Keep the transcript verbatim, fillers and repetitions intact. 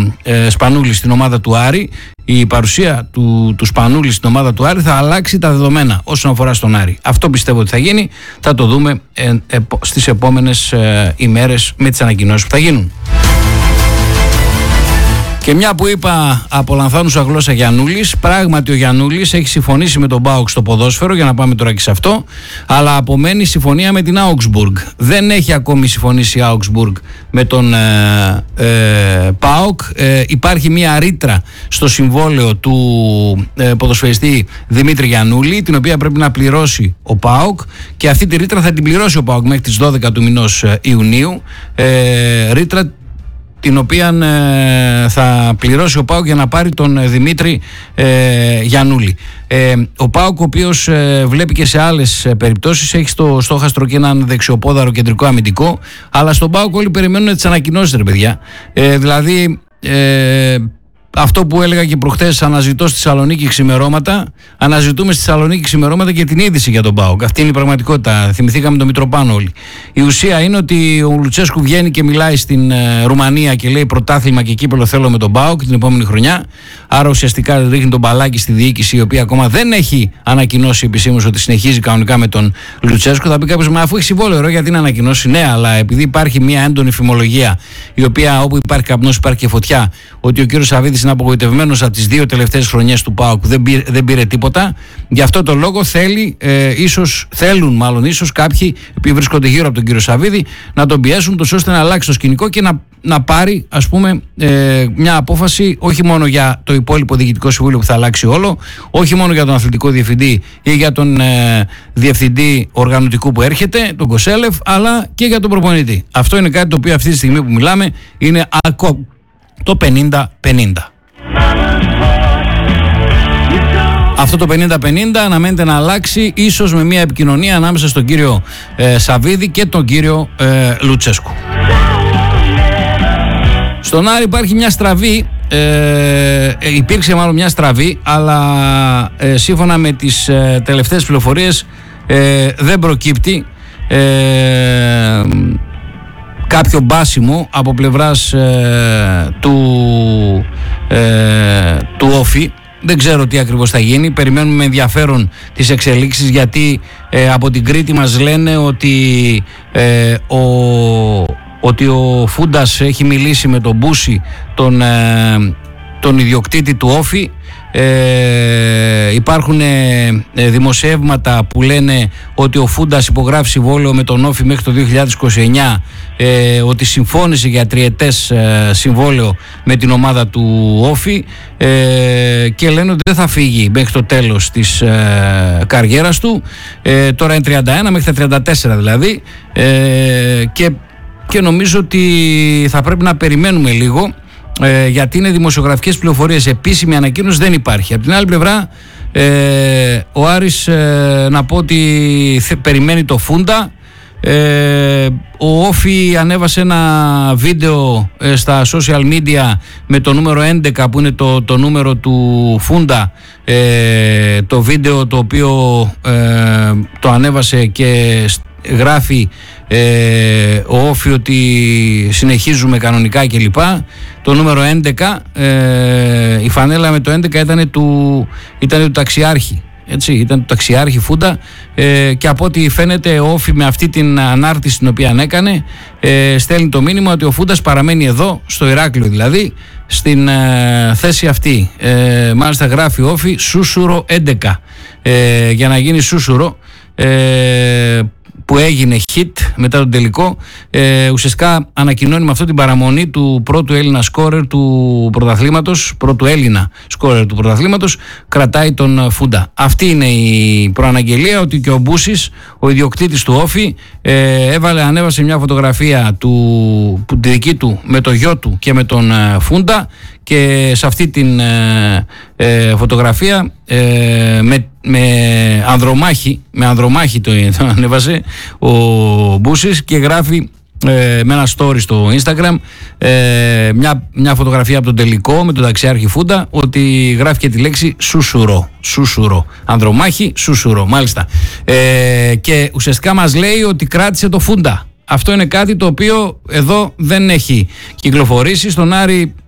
ε, Σπανούλη στην ομάδα του Άρη, η παρουσία του, του Σπανούλη στην ομάδα του Άρη θα αλλάξει τα δεδομένα όσον αφορά στον Άρη. Αυτό πιστεύω ότι θα γίνει, θα το δούμε ε, ε, στις επόμενες ε, ημέρες με τις ανακοινώσεις που θα γίνουν. Και μια που είπα από λανθάνουσα γλώσσα Γιαννούλης, πράγματι ο Γιαννούλης έχει συμφωνήσει με τον ΠΑΟΚ στο ποδόσφαιρο, για να πάμε τώρα και σε αυτό, αλλά απομένει συμφωνία με την Augsburg. Δεν έχει ακόμη συμφωνήσει η Augsburg με τον ε, ε, ΠΑΟΚ. Ε, υπάρχει μια ρήτρα στο συμβόλαιο του ε, ποδοσφαιριστή Δημήτρη Γιαννούλη, την οποία πρέπει να πληρώσει ο ΠΑΟΚ, και αυτή τη ρήτρα θα την πληρώσει ο ΠΑΟΚ μέχρι τις δώδεκα του μηνός Ιουνίου. Ε, ρήτρα την οποία ε, θα πληρώσει ο ΠΑΟΚ για να πάρει τον ε, Δημήτρη ε, Γιαννούλη. Ε, ο ΠΑΟΚ, ο οποίος ε, βλέπει και σε άλλες ε, περιπτώσεις, έχει στο στόχαστρο και έναν δεξιοπόδαρο κεντρικό αμυντικό, αλλά στον ΠΑΟΚ όλοι περιμένουν τις ανακοινώσεις, ρε παιδιά. Ε, δηλαδή ε, αυτό που έλεγα και προχθές, αναζητώ στη Θεσσαλονίκη ξημερώματα, αναζητούμε στη Θεσσαλονίκη ξημερώματα και την είδηση για τον ΠΑΟΚ. Αυτή είναι η πραγματικότητα. Θυμηθήκαμε τον Μητροπάνο όλοι. Η ουσία είναι ότι ο Λουτσέσκου βγαίνει και μιλάει στην ε, Ρουμανία και λέει πρωτάθλημα και κύπελο θέλω με τον ΠΑΟΚ την επόμενη χρονιά. Άρα ουσιαστικά ρίχνει τον μπαλάκι στη διοίκηση, η οποία ακόμα δεν έχει ανακοινώσει επισήμως ότι συνεχίζει κανονικά με τον Λουτσέσκου. Θα πει κάποιος, μα αφού έχει συμβόλαιο, γιατί να ανακοινώσει? Ναι, αλλά επειδή υπάρχει μια έντονη φημολογία, η οποία όπου υπάρχει καπνός υπάρχει και φωτιά, ότι ο κύριος Σαββίδης είναι απογοητευμένος από τις δύο τελευταίες χρονιές του ΠΑΟΚ, δεν πήρε, δεν πήρε τίποτα. Γι' αυτό το λόγο θέλει, ε, ίσως, θέλουν μάλλον ίσως κάποιοι που βρίσκονται γύρω από τον κύριο Σαββίδη να τον πιέσουν τόσο ώστε να αλλάξει το σκηνικό και να, να πάρει, ας πούμε, ε, μια απόφαση όχι μόνο για το υπόλοιπο διοικητικό συμβούλιο που θα αλλάξει όλο, όχι μόνο για τον αθλητικό διευθυντή ή για τον ε, διευθυντή οργανωτικού που έρχεται, τον Κοσέλεφ, αλλά και για τον προπονητή. Αυτό είναι κάτι το οποίο αυτή τη στιγμή που μιλάμε είναι ακόμη το πενήντα πενήντα. Αυτό το πενήντα πενήντα αναμένεται να αλλάξει ίσως με μια επικοινωνία ανάμεσα στον κύριο ε, Σαββίδη και τον κύριο ε, Λουτσέσκου. Στον Άρη υπάρχει μια στραβή, ε, υπήρξε μάλλον μια στραβή, αλλά ε, σύμφωνα με τις ε, τελευταίες πληροφορίες ε, δεν προκύπτει ε, κάποιο μπάσιμο από πλευράς ε, του, ε, του Όφη. Δεν ξέρω τι ακριβώς θα γίνει. Περιμένουμε με ενδιαφέρον τις εξελίξεις, γιατί ε, από την Κρήτη μας λένε ότι, ε, ο, ότι ο Φούντας έχει μιλήσει με τον Μπούση, τον, ε, τον ιδιοκτήτη του Όφη. Ε, υπάρχουν ε, δημοσιεύματα που λένε ότι ο Φούντας υπογράφει συμβόλαιο με τον Όφη μέχρι το δύο χιλιάδες είκοσι εννιά, ε, ότι συμφώνησε για τριετές ε, συμβόλαιο με την ομάδα του Όφη, ε, και λένε ότι δεν θα φύγει μέχρι το τέλος της ε, καριέρας του. ε, τώρα είναι τριάντα ένα, μέχρι τα τριάντα τέσσερα δηλαδή, ε, και, και νομίζω ότι θα πρέπει να περιμένουμε λίγο, Ε, γιατί είναι δημοσιογραφικές πληροφορίες, επίσημη ανακοίνωση δεν υπάρχει. Από την άλλη πλευρά ε, ο Άρης, ε, να πω ότι θε, περιμένει το Φούντα. ε, ο Όφη ανέβασε ένα βίντεο ε, στα social media με το νούμερο έντεκα, που είναι το, το νούμερο του Φούντα, ε, το βίντεο το οποίο ε, το ανέβασε και γράφει ε, ο Όφη ότι συνεχίζουμε κανονικά κλπ. Το νούμερο έντεκα, ε, η φανέλα με το έντεκα ήταν του, ήταν του ταξιάρχη, έτσι, ήταν του ταξιάρχη Φούντα, ε, και από ό,τι φαίνεται ο Όφη με αυτή την ανάρτηση την οποία έκανε ε, στέλνει το μήνυμα ότι ο Φούντας παραμένει εδώ, στο Ηράκλειο δηλαδή, στην ε, θέση αυτή. Ε, μάλιστα γράφει ο Όφη Σούσουρο έντεκα, ε, για να γίνει Σούσουρο, ε, που έγινε hit μετά τον τελικό. Ε, ουσιαστικά ανακοινώνει με αυτό την παραμονή του πρώτου Έλληνα σκόρερ του πρωταθλήματος, πρώτου Έλληνα σκόρερ του πρωταθλήματος, κρατάει τον Φούντα. Αυτή είναι η προαναγγελία, ότι και ο Μπούσης, ο ιδιοκτήτης του Όφη, ε, έβαλε, ανέβασε μια φωτογραφία του, που, τη δική του με το γιο του και με τον ε, Φούντα, και σε αυτή την ε, ε, φωτογραφία ε, με, με ανδρομάχη, με ανδρομάχη το, το ανέβασε ο Μπούσης, και γράφει ε, με ένα story στο Instagram ε, μια, μια φωτογραφία από τον τελικό με τον ταξιάρχη Φούντα, ότι γράφει και τη λέξη Σούσουρο, Σούσουρο, ανδρομάχη, Σούσουρο, μάλιστα, ε, και ουσιαστικά μας λέει ότι κράτησε το Φούντα. Αυτό είναι κάτι το οποίο εδώ δεν έχει κυκλοφορήσει. Στον Άρη